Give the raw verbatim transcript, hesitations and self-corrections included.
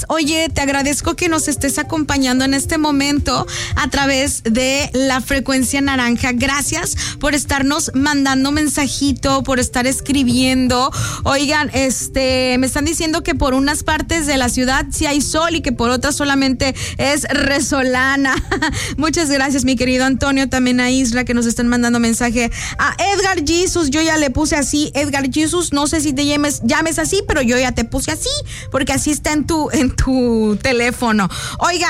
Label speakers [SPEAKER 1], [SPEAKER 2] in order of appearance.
[SPEAKER 1] Oye, te agradezco que nos estés acompañando en este momento a través de la frecuencia naranja. Gracias por estarnos mandando mensajito, por estar escribiendo. Oigan, este, me están diciendo que por unas partes de la ciudad sí hay sol y que por otras solamente es resolana. Muchas gracias, mi querido Antonio, también a Isla que nos están mandando mensaje. A Edgar Jesus, yo ya le puse así. Edgar Jesus, no sé si te llames, llames así, pero yo ya te puse así, porque así está en tu, en tu teléfono. Oiga,